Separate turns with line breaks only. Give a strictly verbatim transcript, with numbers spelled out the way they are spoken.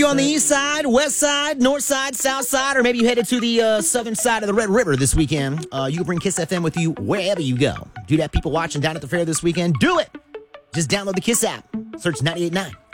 on the east side, west side, north side, south side, or maybe you headed to the uh, southern side of the Red River this weekend, uh, you can bring Kiss F M with you wherever you go. Do that, people watching down at the fair this weekend. Do it! Just download the Kiss app. Search ninety-eight point nine.